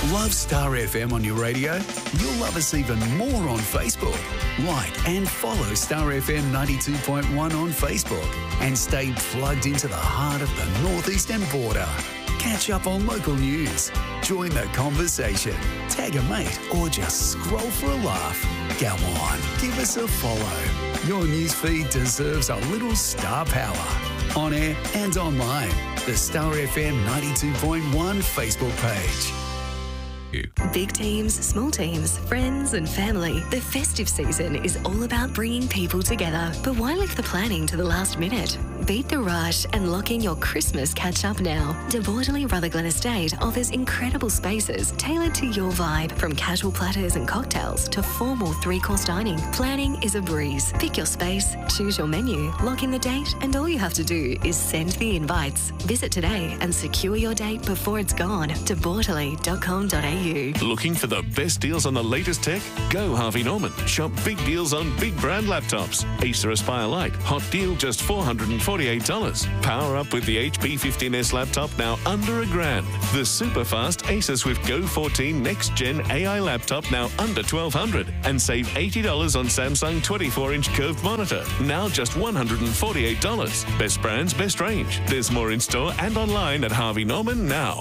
Love Star FM on your radio? You'll love us even more on Facebook. Like and follow Star FM 92.1 on Facebook and stay plugged into the heart of the northeastern border. Catch up on local news, join the conversation, tag a mate or just scroll for a laugh. Go on, give us a follow. Your newsfeed deserves a little star power. On air and online, the Star FM 92.1 Facebook page. Big teams, small teams, friends and family. The festive season is all about bringing people together. But why leave the planning to the last minute? Beat the rush and lock in your Christmas catch-up now. De Bordeley Rutherglen Estate offers incredible spaces tailored to your vibe, from casual platters and cocktails to formal three-course dining. Planning is a breeze. Pick your space, choose your menu, lock in the date, and all you have to do is send the invites. Visit today and secure your date before it's gone. debordeley.com.au. Looking for the best deals on the latest tech? Go Harvey Norman. Shop big deals on big brand laptops. Acer Aspire Lite, hot deal just $448. Power up with the HP 15S laptop now under $1,000. The super fast Acer Swift Go 14 next gen AI laptop now under $1,200. And save $80 on Samsung 24-inch curved monitor, now just $148. Best brands, best range. There's more in store and online at Harvey Norman now.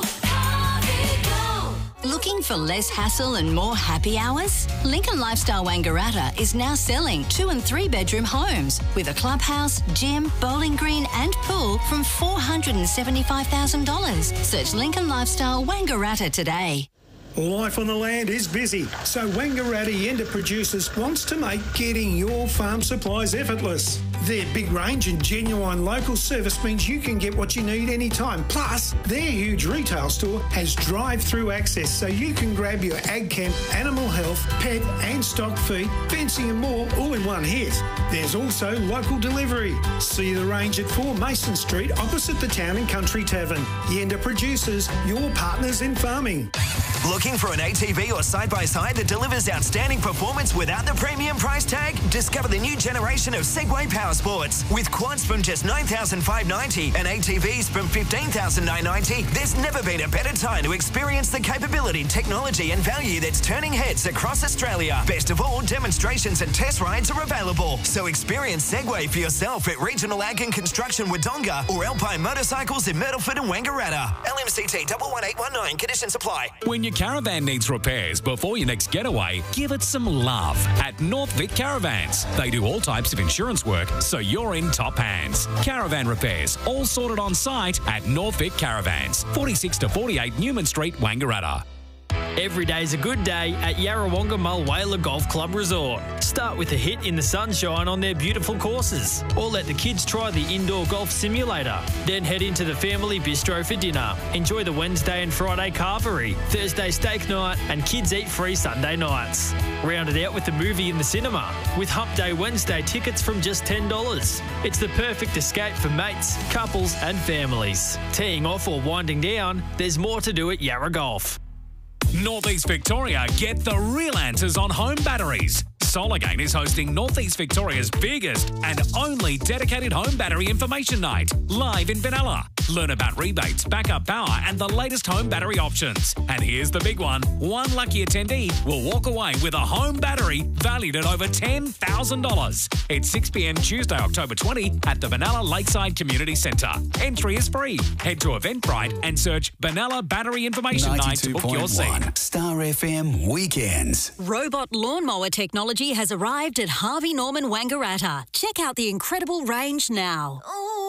Looking for less hassle and more happy hours? Lincoln Lifestyle Wangaratta is now selling 2 and 3 bedroom homes with a clubhouse, gym, bowling green and pool from $475,000. Search Lincoln Lifestyle Wangaratta today. Life on the land is busy, so Wangaratta Yenda Producers wants to make getting your farm supplies effortless. Their big range and genuine local service means you can get what you need anytime. Plus, their huge retail store has drive-through access, so you can grab your ag chem, animal health, pet and stock feed, fencing and more all in one hit. There's also local delivery. See the range at 4 Mason Street opposite the Town and Country Tavern. Yenda Producers, your partners in farming. Looking for an ATV or side-by-side that delivers outstanding performance without the premium price tag? Discover the new generation of Segway Power Sports. With quads from just $9,590 and ATVs from $15,990, there's never been a better time to experience the capability, technology and value that's turning heads across Australia. Best of all, demonstrations and test rides are available. So experience Segway for yourself at Regional Ag and Construction Wodonga or Alpine Motorcycles in Myrtleford and Wangaratta. LMCT 11819. Conditions apply. When your caravan needs repairs before your next getaway, give it some love at North Vic Caravans. They do all types of insurance work, so you're in top hands. Caravan repairs, all sorted on site at North Vic Caravans, 46 to 48 Newman Street, Wangaratta. Every day's a good day at Yarrawonga Mulwala Golf Club Resort. Start with a hit in the sunshine on their beautiful courses, or let the kids try the indoor golf simulator. Then head into the family bistro for dinner. Enjoy the Wednesday and Friday carvery, Thursday steak night, and kids eat free Sunday nights. Round it out with the movie in the cinema, with Hump Day Wednesday tickets from just $10. It's the perfect escape for mates, couples and families. Teeing off or winding down, there's more to do at Yarra Golf. Northeast Victoria, get the real answers on home batteries. Solargain is hosting Northeast Victoria's biggest and only dedicated home battery information night, live in Benalla. Learn about rebates, backup power and the latest home battery options. And here's the big one. One lucky attendee will walk away with a home battery valued at over $10,000. It's 6 p.m. Tuesday, October 20 at the Benalla Lakeside Community Centre. Entry is free. Head to Eventbrite and search Benalla Battery Information Night to book your seat. Star FM Weekends. Robot lawnmower technology has arrived at Harvey Norman Wangaratta. Check out the incredible range now.